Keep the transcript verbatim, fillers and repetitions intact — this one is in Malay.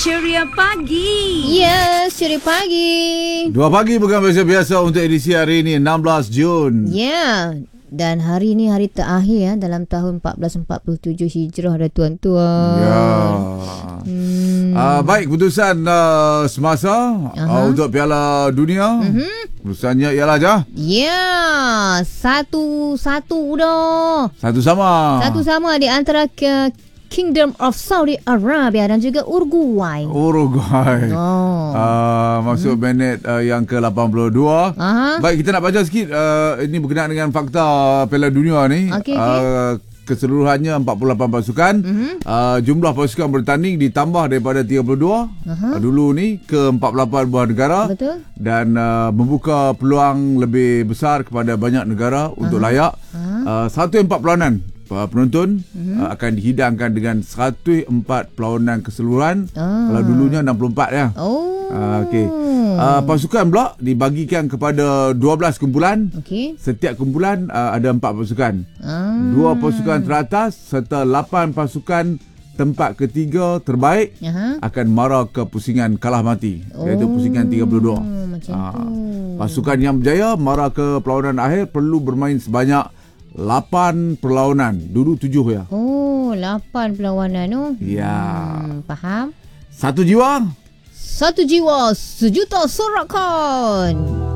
Ceria Pagi. Yes, ceria pagi. Dua pagi bukan biasa-biasa untuk edisi hari ini, enam belas Jun. Ya, yeah. Dan hari ini hari terakhir ya, dalam tahun empat belas empat puluh tujuh Hijrah dah tuan-tuan. Ya. Hmm. Uh, baik, keputusan uh, semasa uh, untuk Piala Dunia. Mm-hmm. Keputusannya ialah je. Ya, yeah. Satu-satu dah. Satu sama. Satu sama di antara ke Kingdom of Saudi Arabia dan juga Uruguay. Uruguay. Oh. Uh, masuk hmm. minit uh, yang ke lapan puluh dua. Aha. Baik, kita nak baca sikit. Uh, ini berkenaan dengan fakta Piala Dunia ni. Okay, okay. Uh, keseluruhannya empat puluh lapan pasukan. Mm-hmm. Uh, jumlah pasukan bertanding ditambah daripada tiga puluh dua uh, dulu ni ke empat puluh lapan buah negara. Betul. Dan uh, membuka peluang lebih besar kepada banyak negara uh-huh. untuk layak. Uh-huh. Uh, seratus empat perlawanan penonton uh-huh. uh, akan dihidangkan dengan seratus empat perlawanan keseluruhan. Uh. Kalau dulunya enam puluh empat ya. Oh. Uh, okey. Uh, pasukan pula dibagikan kepada dua belas kumpulan. Okey. Setiap kumpulan uh, ada empat pasukan. Uh. Dua pasukan teratas serta lapan pasukan tempat ketiga terbaik uh-huh. akan mara ke pusingan kalah mati, oh. iaitu pusingan tiga puluh dua. Macam uh, tu. Pasukan yang berjaya mara ke perlawanan akhir perlu bermain sebanyak lapan perlawanan. Dulu tujuh ya. Oh, lapan perlawanan tu. Ya. Hmm, faham. Satu jiwa. Satu jiwa, sejuta sorakan.